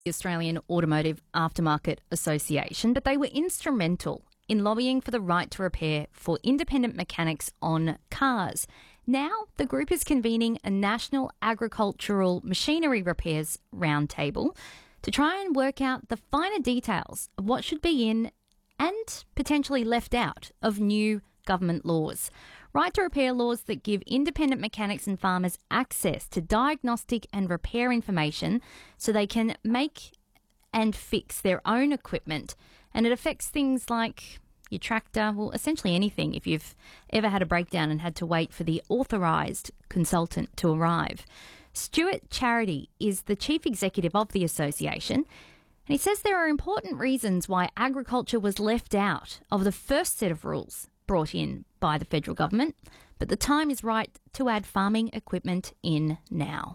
the Australian Automotive Aftermarket Association, but they were instrumental in lobbying for the right to repair for independent mechanics on cars. Now, the group is convening a National Agricultural Machinery Repairs Roundtable to try and work out the finer details of what should be in and potentially left out of new government laws. Right to repair laws that give independent mechanics and farmers access to diagnostic and repair information so they can make and fix their own equipment. And it affects things like your tractor, well, essentially anything if you've ever had a breakdown and had to wait for the authorised consultant to arrive. Stuart Charity is the chief executive of the association, and he says there are important reasons why agriculture was left out of the first set of rules brought in by the federal government, but the time is right to add farming equipment in now.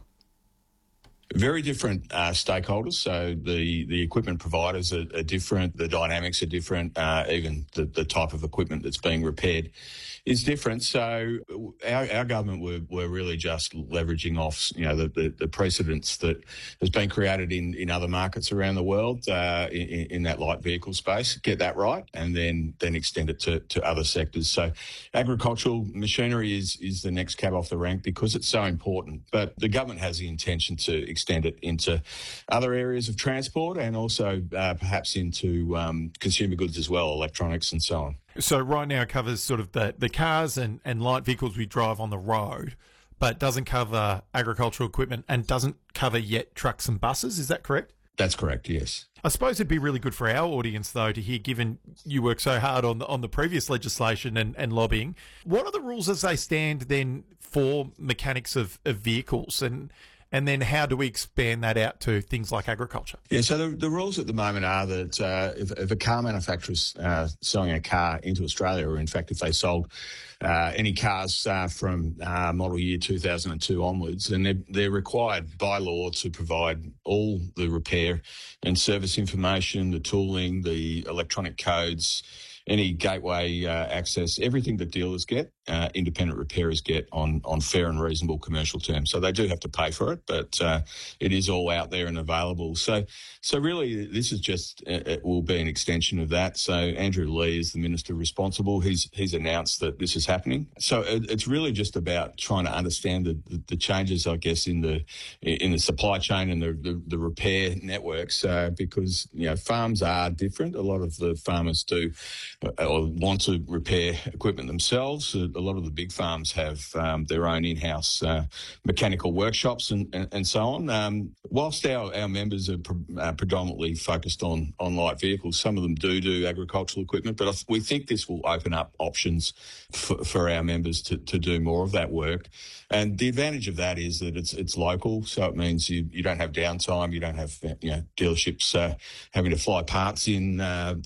Very different stakeholders. So the equipment providers are different, the dynamics are different, even the type of equipment that's being repaired is different. So our government were really just leveraging off, the precedents that has been created in other markets around the world in that light vehicle space. Get that right, and then extend it to other sectors. So agricultural machinery is the next cab off the rank because it's so important. But the government has the intention to extend it into other areas of transport and also perhaps into consumer goods as well, electronics and so on. So right now it covers sort of the cars and light vehicles we drive on the road, but doesn't cover agricultural equipment and doesn't cover yet trucks and buses. Is that correct? That's correct, yes. I suppose it'd be really good for our audience, though, to hear, given you work so hard on the previous legislation and lobbying, what are the rules as they stand then for mechanics of vehicles, and then how do we expand that out to things like agriculture? Yeah, so the rules at the moment are that if a car manufacturer's selling a car into Australia, or in fact if they sold any cars from model year 2002 onwards, then they're required by law to provide all the repair and service information, the tooling, the electronic codes, any gateway access, everything that dealers get, independent repairers get on fair and reasonable commercial terms. So they do have to pay for it, but it is all out there and available. So really, this is just it will be an extension of that. So Andrew Leigh is the minister responsible. He's announced that this is happening. So it's really just about trying to understand the changes, I guess, in the supply chain and the repair networks, because farms are different. A lot of the farmers do or want to repair equipment themselves. A lot of the big farms have their own in-house mechanical workshops and so on. Whilst our members are predominantly focused on light vehicles, some of them do agricultural equipment, but we think this will open up options for our members to do more of that work. And the advantage of that is that it's local, so it means you don't have downtime, you don't have dealerships having to fly parts in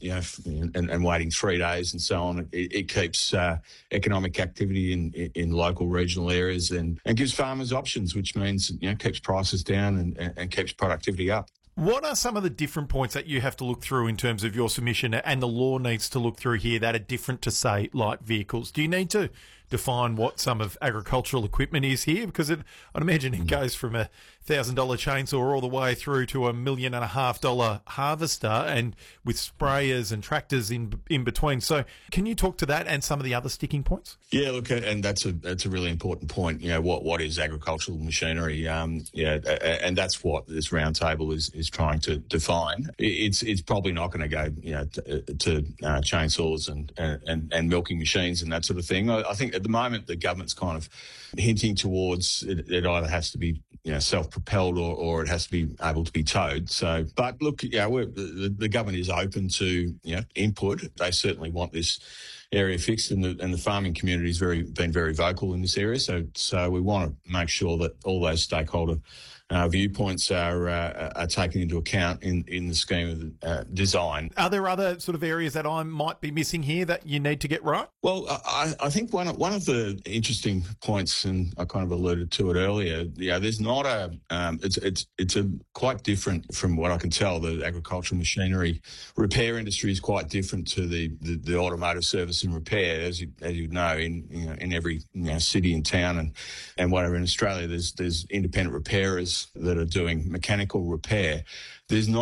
and waiting 3 days and so on. It keeps economic activity in local regional areas and gives farmers options, which means keeps prices down and keeps productivity up. What are some of the different points that you have to look through in terms of your submission and the law needs to look through here that are different to, say, light vehicles? Do you need to define what some of agricultural equipment is here? Because I'd imagine it goes from a $1,000 chainsaw all the way through to $1.5 million harvester, and with sprayers and tractors in between. So can you talk to that and some of the other sticking points? Yeah, look, and that's a really important point. What is agricultural machinery? And that's what this roundtable is trying to define. It's probably not going to go to chainsaws and milking machines and that sort of thing. I think at the moment the government's kind of hinting towards it either has to be self-propelled or it has to be able to be towed. So, but look, the government is open to input. They certainly want this area fixed, and the farming community has been very vocal in this area. So we want to make sure that all those stakeholder viewpoints are taken into account in the scheme of design. Are there other sort of areas that I might be missing here that you need to get right? Well, I think one of the interesting points, and I kind of alluded to it earlier, there's not it's a quite different from what I can tell. The agricultural machinery repair industry is quite different to the automotive service and repair, as you know, in every city and town and whatever in Australia. There's independent repairers that are doing mechanical repair, there's not